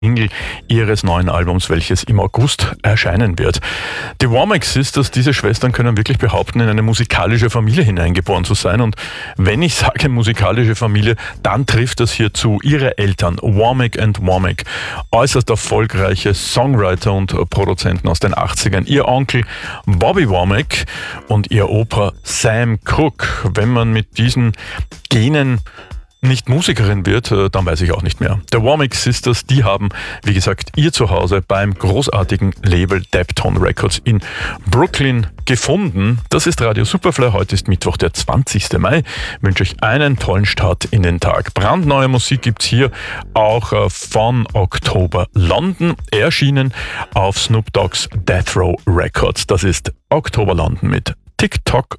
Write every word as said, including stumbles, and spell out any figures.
Single ihres neuen Albums, welches im August erscheinen wird. Die Womack Sisters, diese Schwestern können wirklich behaupten, in eine musikalische Familie hineingeboren zu sein. Und wenn ich sage musikalische Familie, dann trifft das hier zu. Ihre Eltern, Womack and Womack, äußerst erfolgreiche Songwriter und Produzenten aus den achtzigern. Ihr Onkel Bobby Womack und ihr Opa Sam Cooke. Wenn man mit diesen Genen nicht Musikerin wird, dann weiß ich auch nicht mehr. The Womack Sisters, die haben, wie gesagt, ihr Zuhause beim großartigen Label Deptone Records in Brooklyn gefunden. Das ist Radio Superfly. Heute ist Mittwoch, der zwanzigsten Mai. Ich wünsche euch einen tollen Start in den Tag. Brandneue Musik gibt's hier auch von Oktober London, erschienen auf Snoop Dogg's Death Row Records. Das ist Oktober London mit TikTok